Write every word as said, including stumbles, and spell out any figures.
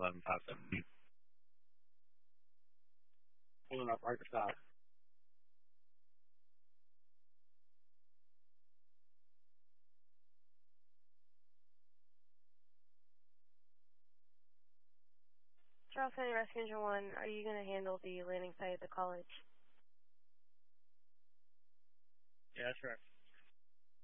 eleven five seven. Pulling up right beside. Charles County Rescue Engine one, are you going to handle the landing site at the college? Yeah, that's right.